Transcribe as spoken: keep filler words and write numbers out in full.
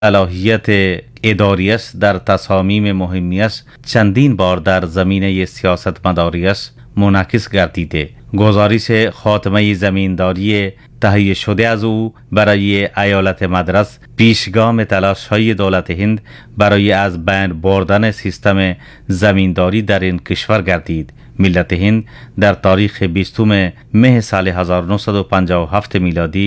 صلاحیت اداری است در تصامیم مهمی است چندین بار در زمینه سیاست مداری است منعکس گردیده. گزارش خاتمه زمینداری تهیه شده از او برای ایالت مدرس پیشگام تلاش های دولت هند برای از بین بردن سیستم زمینداری در این کشور گردید. ملت هند در تاریخ بیستم مه سال هزار و نهصد و پنجاه و هفت میلادی